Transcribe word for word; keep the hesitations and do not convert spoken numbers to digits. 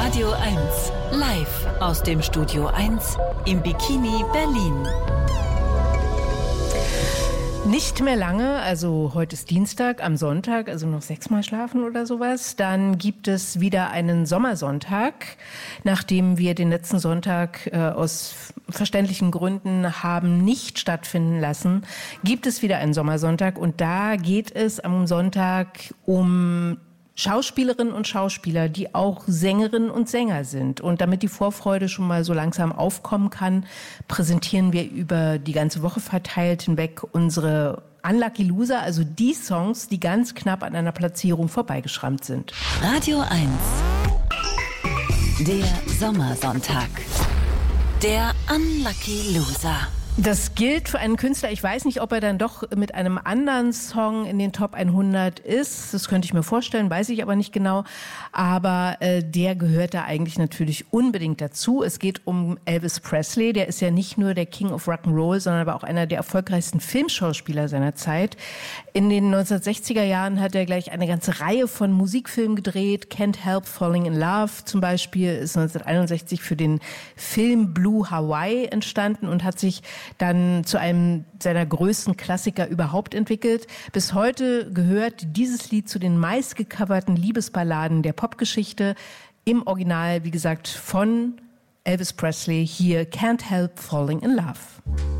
Radio eins, live aus dem Studio eins im Bikini Berlin. Nicht mehr lange, also heute ist Dienstag, am Sonntag, also noch sechsmal schlafen oder sowas. Dann gibt es wieder einen Sommersonntag, nachdem wir den letzten Sonntag äh, aus verständlichen Gründen haben nicht stattfinden lassen, gibt es wieder einen Sommersonntag. Und da geht es am Sonntag um Schauspielerinnen und Schauspieler, die auch Sängerinnen und Sänger sind. Und damit die Vorfreude schon mal so langsam aufkommen kann, präsentieren wir über die ganze Woche verteilt hinweg unsere Unlucky Loser, also die Songs, die ganz knapp an einer Platzierung vorbeigeschrammt sind. Radio eins, der Sommersonntag, der Unlucky Loser. Das gilt für einen Künstler. Ich weiß nicht, ob er dann doch mit einem anderen Song in den Top hundert ist. Das könnte ich mir vorstellen, weiß ich aber nicht genau. Aber äh, der gehört da eigentlich natürlich unbedingt dazu. Es geht um Elvis Presley. Der ist ja nicht nur der King of Rock'n'Roll, sondern aber auch einer der erfolgreichsten Filmschauspieler seiner Zeit. In den neunzehnhundertsechziger Jahren hat er gleich eine ganze Reihe von Musikfilmen gedreht. Can't Help Falling in Love zum Beispiel ist neunzehnhunderteinundsechzig für den Film Blue Hawaii entstanden und hat sich dann zu einem seiner größten Klassiker überhaupt entwickelt. Bis heute gehört dieses Lied zu den meistgecoverten Liebesballaden der Popgeschichte. Im Original, wie gesagt, von Elvis Presley. Hier Can't Help Falling in Love.